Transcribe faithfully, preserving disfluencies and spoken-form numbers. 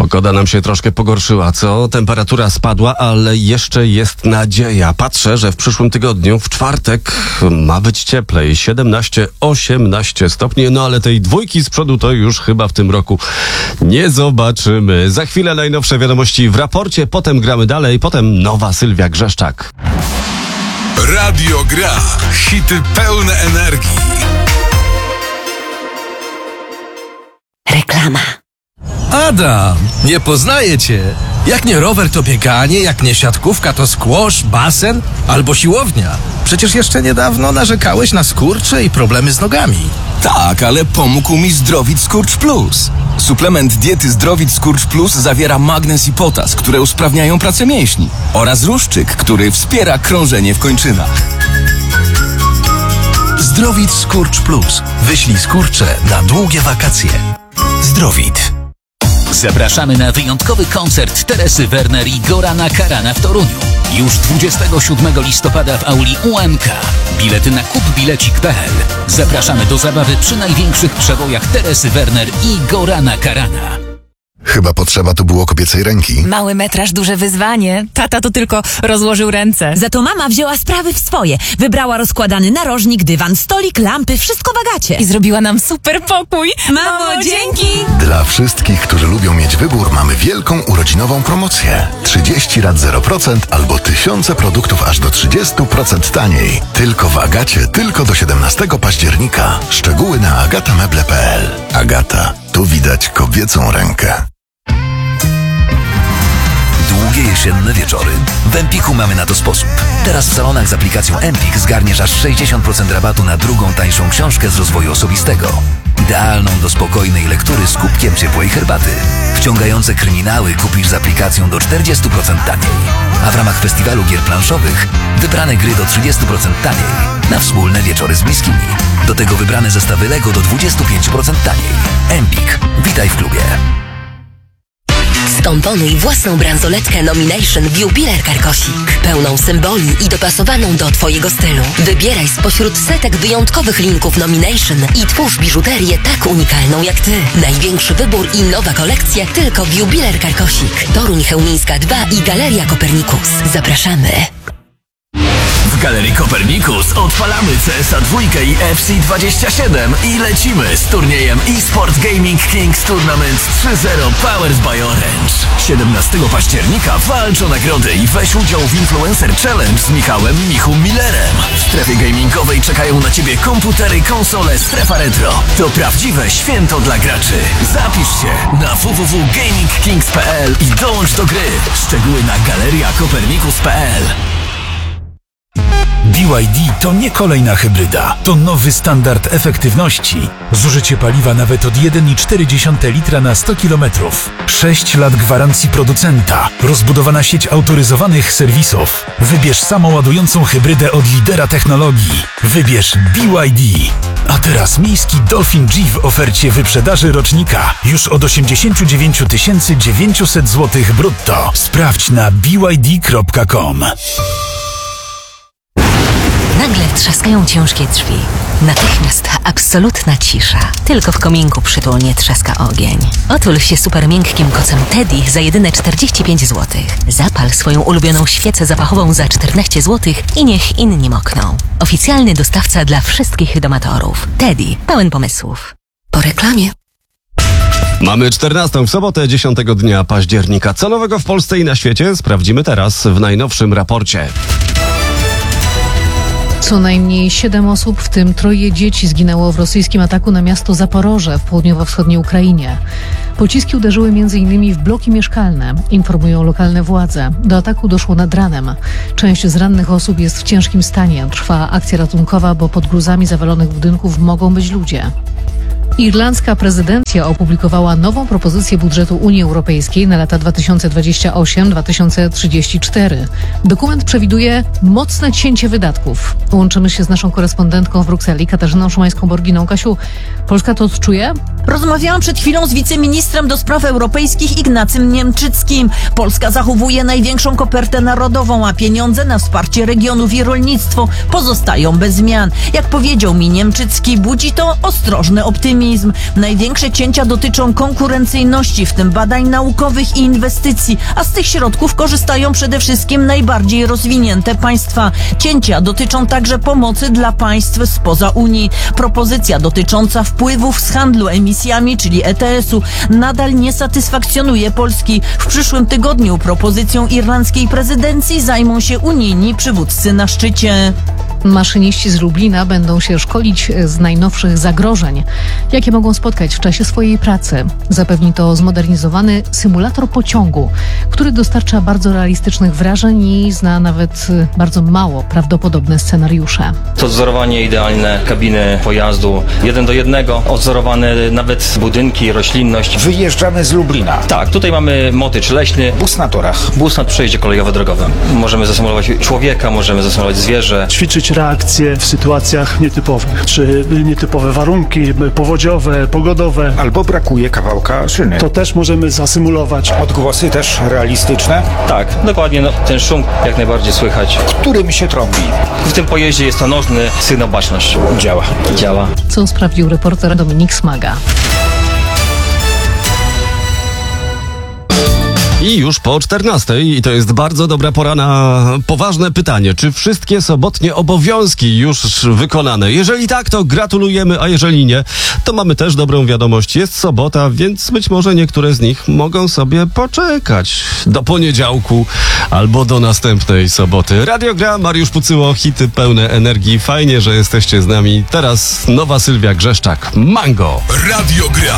Pogoda nam się troszkę pogorszyła, co? Temperatura spadła, ale jeszcze jest nadzieja. Patrzę, że w przyszłym tygodniu, w czwartek, ma być cieplej. siedemnaście osiemnaście stopni, no ale tej dwójki z przodu to już chyba w tym roku nie zobaczymy. Za chwilę najnowsze wiadomości w raporcie, potem gramy dalej, potem nowa Sylwia Grzeszczak. Radio Gra. Hity pełne energii. Reklama. Adam, nie poznaję cię. Jak nie rower, to bieganie, jak nie siatkówka, to squash, basen albo siłownia. Przecież jeszcze niedawno narzekałeś na skurcze i problemy z nogami. Tak, ale pomógł mi Zdrowit Skurcz Plus. Suplement diety Zdrowit Skurcz Plus zawiera magnez i potas, które usprawniają pracę mięśni, oraz ruszczyk, który wspiera krążenie w kończynach. Zdrowit Skurcz Plus. Wyślij skurcze na długie wakacje. Zdrowit. Zapraszamy na wyjątkowy koncert Teresy Werner i Gorana Karana w Toruniu. Już dwudziestego siódmego listopada w auli U M K. Bilety na kupbilecik kropka p l. Zapraszamy do zabawy przy największych przebojach Teresy Werner i Gorana Karana. Chyba potrzeba tu było kobiecej ręki. Mały metraż, duże wyzwanie. Tata to tylko rozłożył ręce. Za to mama wzięła sprawy w swoje. Wybrała rozkładany narożnik, dywan, stolik, lampy, wszystko w Agacie. I zrobiła nam super pokój. Mamo, dzięki! Dla wszystkich, którzy lubią mieć wybór, mamy wielką urodzinową promocję. trzydzieści rat zero procent albo tysiące produktów aż do trzydzieści procent taniej. Tylko w Agacie, tylko do siedemnastego października. Szczegóły na agatameble kropka p l. Agata. Tu widać kobiecą rękę. Długie jesienne wieczory. W Empiku mamy na to sposób. Teraz w salonach z aplikacją Empik zgarniesz aż sześćdziesiąt procent rabatu na drugą tańszą książkę z rozwoju osobistego. Idealną do spokojnej lektury z kubkiem ciepłej herbaty. Wciągające kryminały kupisz z aplikacją do czterdzieści procent taniej. A w ramach festiwalu gier planszowych wybrane gry do trzydzieści procent taniej. Na wspólne wieczory z bliskimi. Do tego wybrane zestawy Lego do dwadzieścia pięć procent taniej. Empik. Witaj w klubie. Skomponuj własną bransoletkę Nomination w Jubiler Karkosik. Pełną symboli i dopasowaną do Twojego stylu. Wybieraj spośród setek wyjątkowych linków Nomination i twórz biżuterię tak unikalną jak Ty. Największy wybór i nowa kolekcja tylko w Jubiler Karkosik. Toruń Chełmińska dwa i Galeria Kopernikus. Zapraszamy. W Galerii Kopernikus odpalamy C S A dwa i F C dwadzieścia siedem i lecimy z turniejem eSport Gaming Kings Tournament trzy zero Powered by Orange. siedemnastego października walcz o nagrody i weź udział w Influencer Challenge z Michałem Michu Millerem. W strefie gamingowej czekają na Ciebie komputery, konsole, strefa retro. To prawdziwe święto dla graczy. Zapisz się na w w w kropka gaming kings kropka p l i dołącz do gry. Szczegóły na galeria kopernikus kropka p l. B Y D to nie kolejna hybryda, to nowy standard efektywności. Zużycie paliwa nawet od jeden i cztery dziesiąte litra na sto kilometrów. sześć lat gwarancji producenta. Rozbudowana sieć autoryzowanych serwisów. Wybierz samoładującą hybrydę od lidera technologii. Wybierz B Y D. A teraz miejski Dolphin G w ofercie wyprzedaży rocznika. Już od osiemdziesiąt dziewięć tysięcy dziewięćset złotych brutto. Sprawdź na b y d kropka com. Nagle trzaskają ciężkie drzwi. Natychmiast absolutna cisza. Tylko w kominku przytulnie trzaska ogień. Otul się super miękkim kocem Teddy za jedyne czterdzieści pięć złotych. Zapal swoją ulubioną świecę zapachową za czternaście złotych i niech inni mokną. Oficjalny dostawca dla wszystkich domatorów. Teddy, pełen pomysłów. Po reklamie. Mamy czternastą w sobotę, dziesiątego dnia października. Co nowego w Polsce i na świecie? Sprawdzimy teraz w najnowszym raporcie. Co najmniej siedem osób, w tym troje dzieci, zginęło w rosyjskim ataku na miasto Zaporoże w południowo-wschodniej Ukrainie. Pociski uderzyły między innymi w bloki mieszkalne, informują lokalne władze. Do ataku doszło nad ranem. Część z rannych osób jest w ciężkim stanie. Trwa akcja ratunkowa, bo pod gruzami zawalonych budynków mogą być ludzie. Irlandzka prezydencja opublikowała nową propozycję budżetu Unii Europejskiej na lata dwa tysiące dwudziesty ósmy do dwa tysiące trzydziestego czwartego. Dokument przewiduje mocne cięcie wydatków. Łączymy się z naszą korespondentką w Brukseli, Katarzyną Szymańską-Borginą. Kasiu, Polska to odczuje? Rozmawiałam przed chwilą z wiceministrem do spraw europejskich Ignacym Niemczyckim. Polska zachowuje największą kopertę narodową, a pieniądze na wsparcie regionów i rolnictwo pozostają bez zmian. Jak powiedział mi Niemczycki, budzi to ostrożny optymizm. optymizm. Największe cięcia dotyczą konkurencyjności, w tym badań naukowych i inwestycji, a z tych środków korzystają przede wszystkim najbardziej rozwinięte państwa. Cięcia dotyczą także pomocy dla państw spoza Unii. Propozycja dotycząca wpływów z handlu emisjami, czyli E T S-u, nadal nie satysfakcjonuje Polski. W przyszłym tygodniu propozycją irlandzkiej prezydencji zajmą się unijni przywódcy na szczycie. Maszyniści z Lublina będą się szkolić z najnowszych zagrożeń, jakie mogą spotkać w czasie swojej pracy. Zapewni to zmodernizowany symulator pociągu, który dostarcza bardzo realistycznych wrażeń i zna nawet bardzo mało prawdopodobne scenariusze. To odzorowanie idealne kabiny pojazdu, jeden do jednego, odzorowane nawet budynki, roślinność. Wyjeżdżamy z Lublina. Tak, tutaj mamy motycz leśny. Bus na torach. Bus na przejeździe kolejowo-drogowym. Możemy zasymulować człowieka, możemy zasymulować zwierzę. Ćwiczyć reakcje w sytuacjach nietypowych, czy nietypowe warunki powodziowe, pogodowe. Albo brakuje kawałka szyny. To też możemy zasymulować. Odgłosy też realistyczne. Tak, dokładnie, no, ten szum jak najbardziej słychać. Którym się trąbi. W tym pojeździe jest to nożny sygnał baczność. Działa. Działa. Co sprawdził reporter Dominik Smaga. I już po czternastej i to jest bardzo dobra pora na poważne pytanie. Czy wszystkie sobotnie obowiązki już wykonane? Jeżeli tak, to gratulujemy, a jeżeli nie, to mamy też dobrą wiadomość. Jest sobota, więc być może niektóre z nich mogą sobie poczekać do poniedziałku albo do następnej soboty. Radio Gra, Mariusz Pucyło, hity pełne energii. Fajnie, że jesteście z nami. Teraz nowa Sylwia Grzeszczak. Mango. Radio Gra.